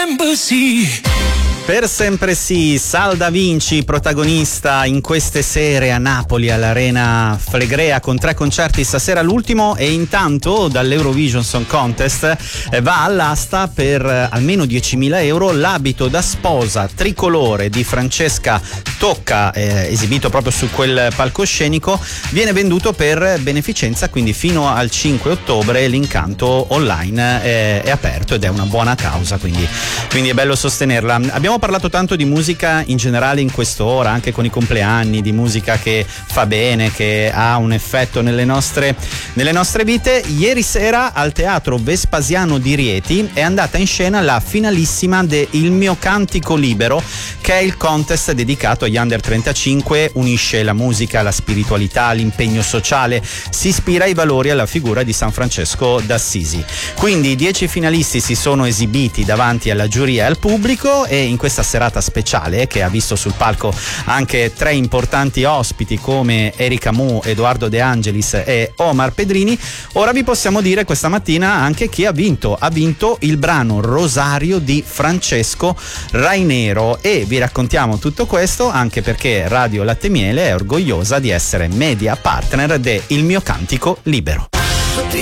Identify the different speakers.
Speaker 1: Per sempre sì, Sal Da Vinci, protagonista in queste sere a Napoli all'Arena Flegrea con 3 concerti stasera, l'ultimo, e intanto dall'Eurovision Song Contest va all'asta per almeno 10.000 euro l'abito da sposa tricolore di Francesca Tocca, esibito proprio su quel palcoscenico, viene venduto per beneficenza, quindi fino al 5 ottobre l'incanto online è aperto ed è una buona causa, quindi è bello sostenerla. Abbiamo parlato tanto di musica in generale in quest'ora, anche con i compleanni, di musica che fa bene, che ha un effetto nelle nostre vite. Ieri sera al Teatro Vespasiano di Rieti è andata in scena la finalissima de Il mio cantico libero, che è il contest dedicato agli under 35, unisce la musica, la spiritualità, l'impegno sociale, si ispira ai valori e alla figura di San Francesco d'Assisi. Quindi 10 finalisti si sono esibiti davanti alla giuria e al pubblico, e in questa serata speciale, che ha visto sul palco anche 3 importanti ospiti come Erika Mu, Edoardo De Angelis e Omar Pedrini, ora vi possiamo dire questa mattina anche chi ha vinto. Ha vinto il brano Rosario di Francesco Rainero, e vi raccontiamo tutto questo anche perché Radio Latte Miele è orgogliosa di essere media partner de Il mio cantico libero.